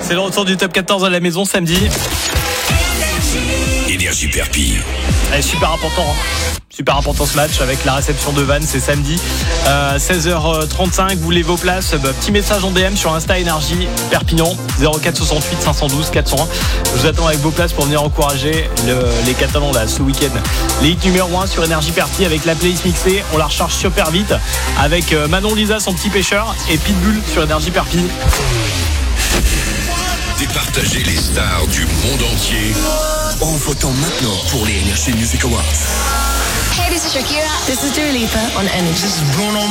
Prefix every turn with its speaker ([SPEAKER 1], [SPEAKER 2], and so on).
[SPEAKER 1] C'est le retour du top 14 à la maison samedi.
[SPEAKER 2] Énergie Perpignan.
[SPEAKER 1] Super important, hein. Super important ce match avec la réception de Vannes, c'est samedi 16h35. Vous voulez vos places, petit message en DM sur Insta Énergie Perpignan 04 68 512 401. Je vous attends avec vos places pour venir encourager les Catalans là ce week-end. Les hits numéro 1 sur Énergie Perpignan avec la playlist mixée. On la recharge super vite avec Manon Lisa, son petit pêcheur, et Pitbull sur Énergie Perpignan.
[SPEAKER 2] Départagez les stars du monde entier en votant maintenant pour les Energy Music Awards.
[SPEAKER 3] Hey, this is Shakira. This is Dua Lipa on Energy.
[SPEAKER 2] This is Bruno